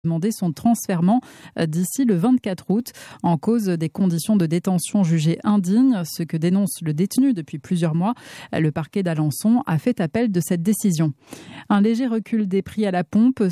demander son transfèrement d'ici le 24 août en cause des conditions de détention jugées indignes, ce que dénonce le détenu depuis plusieurs mois. Le parquet d'Alençon a fait appel de cette décision. Un léger recul des prix à la pompe